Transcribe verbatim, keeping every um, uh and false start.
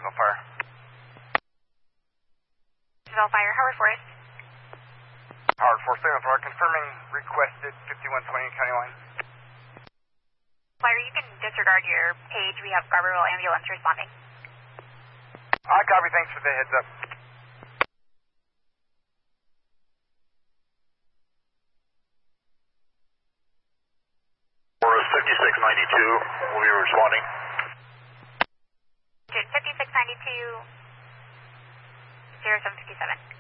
Rosedale Fire. Rosedale Fire, Howard Forest. Howard Forest, Rosedale Fire, confirming requested fifty-one twenty county line. Flyer, you can disregard your page. We have Garberville ambulance responding. I copy, thanks for the heads up. Forest fifty-six ninety-two, will be responding. fifty-six ninety-two, zero seven fifty-seven.